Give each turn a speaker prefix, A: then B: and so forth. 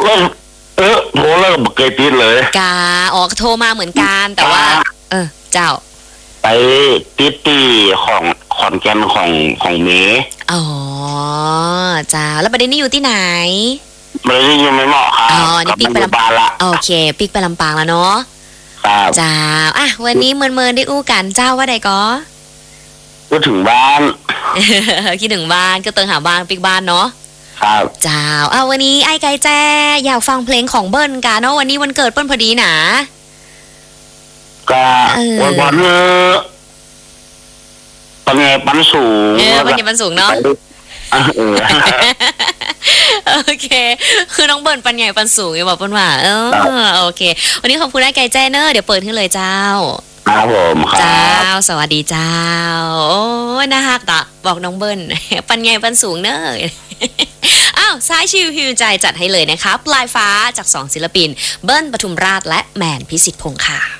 A: เลิกโทรเลิกบ่เคยติดเลย
B: กาออกโทรมาเหมือนกันแต่ว่าเจ้า
A: ไปติดที่ของขอนแก่นของเม
B: อ๋อเจ้าแล้วประเด็นนี้อยู่ที่ไหน
A: ไม่ได้ยังไม่เหมาะครับ
B: อ๋อนี่ปิกไปลำปางละโอเคปิกไปลำปางแล้วเนาะ
A: ครับ
B: เจ้าอ่ะวันนี้เมินได้อู้กันเจ้าว่าใด
A: ก็ถึงบ้าน
B: คิดถึงบ้านก็เติงหาบ้านปิกบ้านเนาะ
A: ครับ
B: เจ้าวันนี้ไอ้ไก่แจ้อยากฟังเพลงของเบิ้ลกันเนาะวันนี้วันเกิดเปิ้ลพอดีนะ
A: ก็วันวันปัญญาปันสูง
B: ปัญญาปันสูงเนาะโอเคคือน้องเบิ้ลปัญญาปันสูงอย่าบอกเปิ้ลว่าโอเควันนี้ขอบคุณไอ้ไก่แจ้เนอะเดี๋ยวเปิดขึ้นเลยเจ้า
A: ครับผมครับ
B: เจ้าสวัสดีเจ้าโอ้น่าฮักตะบอกน้องเบิ้ลปัญญาปันสูงเนอะอ้าวซ้ายชิวฮิวใจจัดให้เลยนะคะปลายฟ้าจาก2ศิลปินเบิ้ลปทุมราชและแมนพิสิทธิ์พงษ์ค่ะ